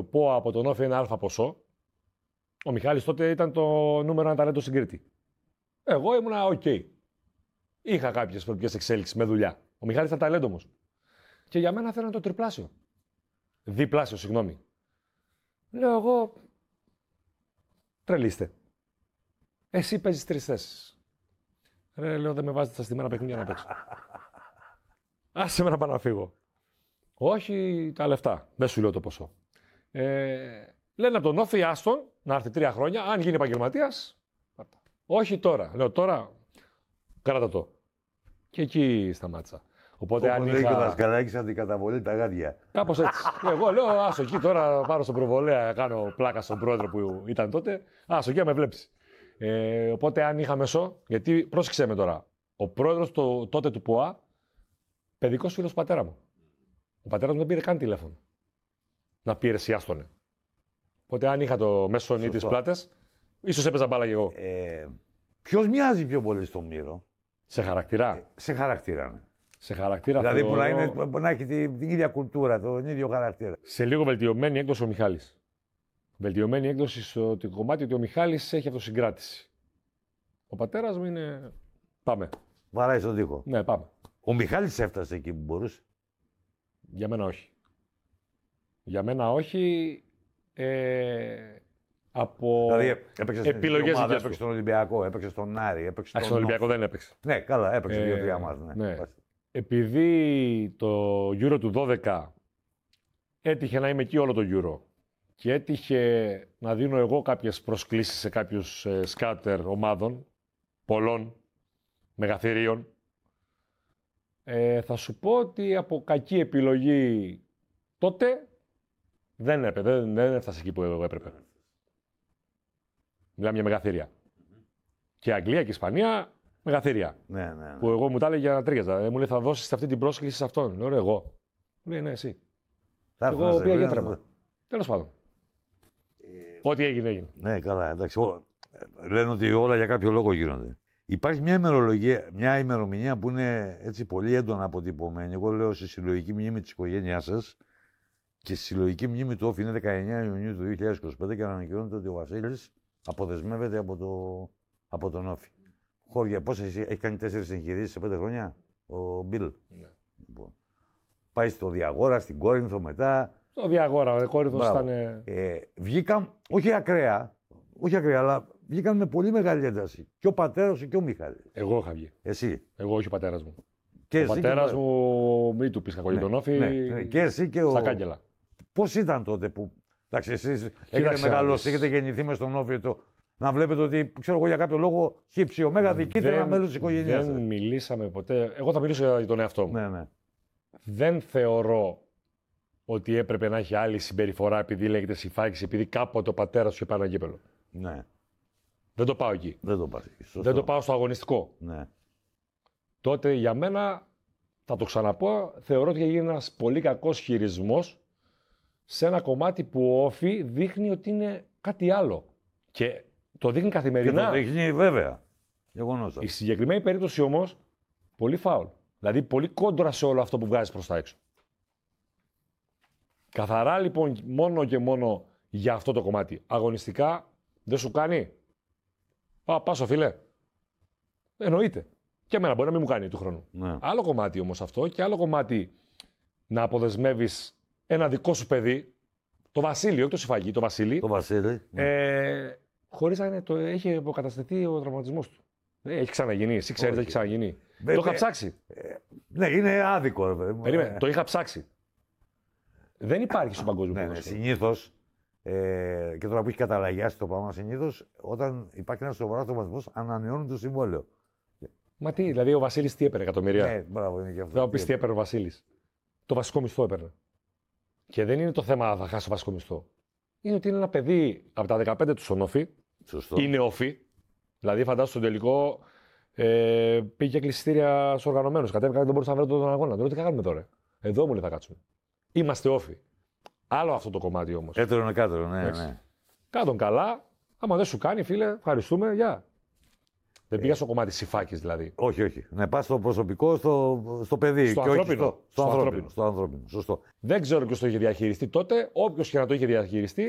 πω από τον Όφη ένα αλφα ποσό, ο Μιχάλης τότε ήταν το νούμερο ένα ταλέντο στην Κρήτη. Εγώ ήμουνα οκ. Είχα κάποιες προοπτικές εξέλιξεις με δουλειά. Ο Μιχάλης ήταν ταλέντο όμως. Και για μένα θέλανε το τριπλάσιο. Διπλάσιο, συγγνώμη. Λέω εγώ, τρελίστε. Εσύ παίζεις 3 θέσεις. Λέω, δεν με βάζετε στα στημένα παιχνίδια να παίξω. Άσε με να πάω να φύγω. Όχι τα λεφτά. Δεν σου λέω το ποσό. Λένε από τον Όφη, άστον, να έρθει 3 χρόνια, αν γίνει επαγγελματίας. Όχι τώρα. Λέω τώρα, κράτα το. Και εκεί σταμάτησα. Οπότε αν είχα... και ο Δασκαλάκης αντικαταβολή τα γάντια. Κάπως έτσι. Εγώ λέω, άσο εκεί τώρα, πάρω στον προβολέα, κάνω πλάκα στον πρόεδρο που ήταν τότε. Άσο εκεί, με βλέπεις. Οπότε αν είχα μεσό, γιατί πρόσεξε με τώρα, ο πρόεδρος τότε του ΠΟΑ, παιδικός φίλος του πατέρα μου. Ο πατέρας μου δεν πήρε καν τηλέφωνο. Να πει εσύ άστονε. Οπότε αν είχα το μέσο νη τις πλάτες, ίσως έπαιζα μπάλα κι εγώ. Ποιος μοιάζει πιο πολύ στον Μύρο? Σε χαρακτήρα. Σε χαρακτήρα, ναι. Σε χαρακτήρα. Δηλαδή που να έχει την ίδια κουλτούρα, τον ίδιο χαρακτήρα. Σε λίγο βελτιωμένη έκδοση ο Μιχάλης. Βελτιωμένη έκδοση στο κομμάτι ότι ο Μιχάλης έχει αυτοσυγκράτηση. Ο πατέρας μου είναι. Πάμε. Βαράει στον τοίχο. Ναι, πάμε. Ο Μιχάλης έφτασε εκεί που μπορούσε. Για μένα όχι. Για μένα όχι. Από δηλαδή, έπαιξε επιλογές ομάδα, έπαιξε στον Ολυμπιακό, έπαιξε στον Άρη, έπαιξε στον στον Ολυμπιακό δεν έπαιξε. Ναι, καλά, έπαιξε 2-3 μάτς. Ναι. Επειδή το Euro του 12 έτυχε να είμαι εκεί όλο το Euro και έτυχε να δίνω εγώ κάποιες προσκλήσεις σε κάποιους σκάτερ ομάδων, πολλών, μεγαθυρίων, θα σου πω ότι από κακή επιλογή τότε δεν έφτασε εκεί που εγώ έπρεπε. Μιλάμε για μεγαθύρια. Και Αγγλία και Ισπανία, μεγαθύρια. Ναι. Που εγώ μου τα έλεγε για να τρίαζα. Μου λέει θα δώσεις αυτή την πρόσκληση σε αυτόν. Λέω εγώ. Μου λέει ναι, εσύ. Εγώ πήγα για τρέμα. Τέλος πάντων. Ό,τι έγινε, έγινε. Ναι, καλά, εντάξει. Λένε ότι όλα για κάποιο λόγο γίνονται. Υπάρχει μια ημερομηνία που είναι έτσι πολύ έντονα αποτυπωμένη. Εγώ λέω στη συλλογική μνήμη της οικογένειάς σας και στη συλλογική μνήμη του Όφη είναι 19 Ιουνίου του 2025 και ανακοινώνεται ότι ο Βασίλης αποδεσμεύεται από τον Όφη. Χώρια, πώς έχει κάνει 4 εγχειρήσεις σε 5 χρόνια ο Μπιλ. Ναι. Λοιπόν, πάει στο Διαγόρα, στην Κόρινθο μετά. Στο Διαγόρα, ο Κόρινθος ήταν. Βγήκαν, όχι ακραία, αλλά βγήκαν με πολύ μεγάλη ένταση. Και ο πατέρας σου και ο Μιχάλης. Εγώ είχα βγει. Εσύ. Εγώ, όχι ο πατέρας μου. Και ο πατέρας μου, μην του πεις κακό για τον Όφη. Ναι. Και εσύ και στα κάγκελα. Πώς ήταν τότε που. Εντάξει, εσείς έχετε μεγαλώσει, έχετε γεννηθεί μες στον Όφη. Να βλέπετε ότι, ξέρω εγώ, για κάποιο λόγο χύψη ωμέγα διοικείται ένα μέλος της οικογένειας. Δεν μιλήσαμε ποτέ. Εγώ θα μιλήσω για τον εαυτό μου. Ναι. Δεν θεωρώ ότι έπρεπε να έχει άλλη συμπεριφορά επειδή λέγεται συμφάκηση, επειδή κάποτε ο πατέρας σου έπαιρνε ένα κύπελο. Ναι. Δεν το πάω εκεί. Δεν το πάω στο αγωνιστικό. Ναι. Τότε για μένα, θα το ξαναπώ, θεωρώ ότι έγινε ένας πολύ κακός χειρισμός σε ένα κομμάτι που ο Όφη δείχνει ότι είναι κάτι άλλο. Και το δείχνει καθημερινά. Και το δείχνει βέβαια. Γεγονός. Η συγκεκριμένη περίπτωση όμως, πολύ φάουλ. Δηλαδή πολύ κόντρα σε όλο αυτό που βγάζεις προς τα έξω. Καθαρά λοιπόν μόνο και μόνο για αυτό το κομμάτι. Αγωνιστικά δεν σου κάνει. Πάσο φίλε. Εννοείται. Και εμένα μπορεί να μην μου κάνει του χρόνου. Ναι. Άλλο κομμάτι όμως αυτό και άλλο κομμάτι να αποδεσμεύεις ένα δικό σου παιδί, το Βασίλειο, όχι το Συμφαγή, το Βασίλη. Το Βασίλη. Ναι. Χωρίς να έχει αποκατασταθεί ο τραυματισμός του. Έχει ξαναγίνει. Εσύ ξέρεις ότι έχει ξαναγίνει. Το είχα ψάξει. Ναι, είναι άδικο. Περίμενε, το είχα ψάξει. Δεν υπάρχει στο παγκόσμιο ποδόσφαιρο. Συνήθως, και τώρα που έχει καταλαγιάσει το πράγμα, συνήθως όταν υπάρχει ένα σοβαρό τραυματισμός, ανανεώνουν το συμβόλαιο. Μα τι, δηλαδή ο Βασίλης τι έπαιρνε, εκατομμυρία. Ναι, μπράβο, είναι και αυτό. Δεν θα πει τι έπαιρνε ο Βασίλης. Το βασικό μισθό έπαιρνε. Και δεν είναι το θέμα θα χάσει το βασικό μισθό. Είναι ότι είναι ένα παιδί από τα 15 του στον Όφη. Σωστό. Είναι Όφη. Δηλαδή, φαντάσου στον τελικό πήγε κλειστήρια στου οργανωμένου. Κατέβηκα, δεν μπορούσα να βρω τον αγώνα. Δεν τι κάνουμε τώρα. Εδώ μου λέει θα κάτσουμε. Είμαστε Όφη. Άλλο αυτό το κομμάτι όμως. Έτερο κάτω, ναι. Κάτω καλά. Άμα δεν σου κάνει, φίλε, ευχαριστούμε. Γεια. Δεν πήγα στο κομμάτι Σιφάκης δηλαδή. Όχι, όχι. Ναι, πας στο προσωπικό, στο παιδί. Στο και όχι ανθρώπινο. στο ανθρώπινο. Σωστό. Δεν ξέρω ποιος το είχε διαχειριστεί τότε. Όποιος και να το είχε διαχειριστεί,